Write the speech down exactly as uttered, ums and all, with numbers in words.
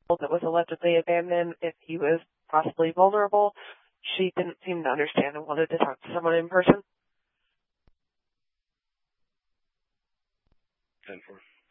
that was allegedly abandoned if he was possibly vulnerable. She didn't seem to understand and wanted to talk to someone in person. ten four.